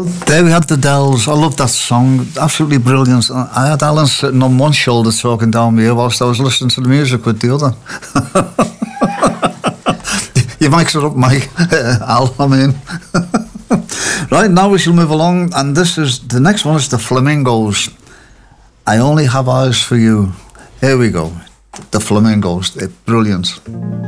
There we had the Dells. I love that song. Absolutely brilliant. I had Alan sitting on one shoulder talking down me whilst I was listening to the music with the other. You mix it up, Mike. Al, I mean. Right, now we shall move along. And the next one is the Flamingos. I Only Have Eyes for You. Here we go. The Flamingos. They're brilliant.